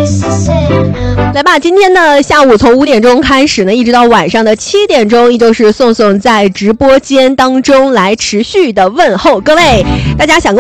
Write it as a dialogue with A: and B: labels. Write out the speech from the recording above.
A: 来吧，今天的下午从5点钟开始呢，一直到晚上的7点钟，依旧是宋宋在直播间当中来持续的问候各位。大家想跟